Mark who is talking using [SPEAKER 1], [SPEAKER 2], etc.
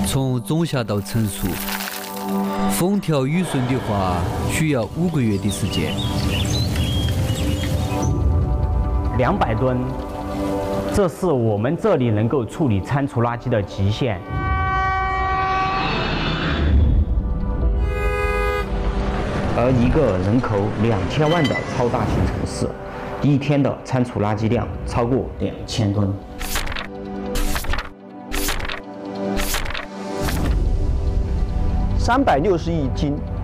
[SPEAKER 1] 从种下到成熟，风调雨顺的话，需要5个月的时间。
[SPEAKER 2] 200吨，这是我们这里能够处理餐厨垃圾的极限。而一个人口2000万的超大型城市，一天的餐厨垃圾量超过2000吨。
[SPEAKER 3] 360亿斤